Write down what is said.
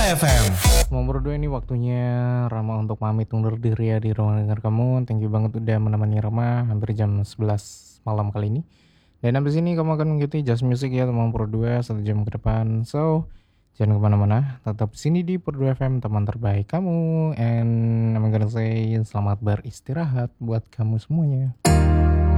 FM. Nomor 2 ini waktunya Rama untuk pamit undur diri ya di ruang dengar kamu. Thank you banget udah menemani Rama hampir jam 11 malam kali ini. Dan habis ini kamu akan mengikuti Just Music ya teman Pro 2 1 jam ke depan. So, jangan kemana-mana, tetap sini di Pro 2 FM teman terbaik kamu. And I'm gonna say selamat beristirahat buat kamu semuanya.